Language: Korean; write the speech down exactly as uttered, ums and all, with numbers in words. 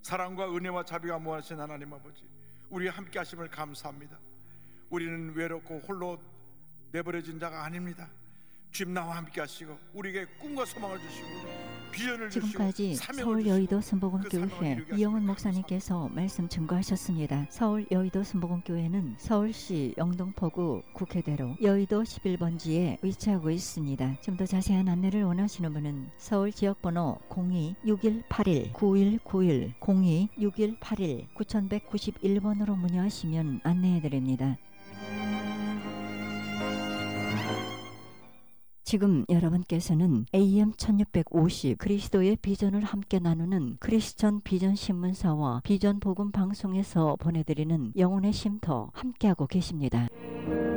사랑과 은혜와 자비가 무한하신 하나님 아버지, 우리와 함께 하심을 감사합니다. 우리는 외롭고 홀로 내버려진 자가 아닙니다. 주님 나와 함께 하시고 우리에게 꿈과 소망을 주시고 비전을 주시고 지금까지 사명을 서울 주시고 여의도 그 순복음교회 사명을 이루게 이영훈 하시니 목사님께서 말씀 증거하셨습니다. 서울 여의도 순복음교회는 서울시 영등포구 국회대로 여의도 십일 번지에 위치하고 있습니다. 좀 더 자세한 안내를 원하시는 분은 서울 지역번호 공이 육일팔일 구일구일 공이 육일팔일 구천백구십일 번으로 문의하시면 안내해드립니다. 지금 여러분께서는 에이엠 천육백오십 그리스도의 비전을 함께 나누는 크리스천 비전 신문사와 비전 복음 방송에서 보내드리는 영혼의 쉼터 함께하고 계십니다.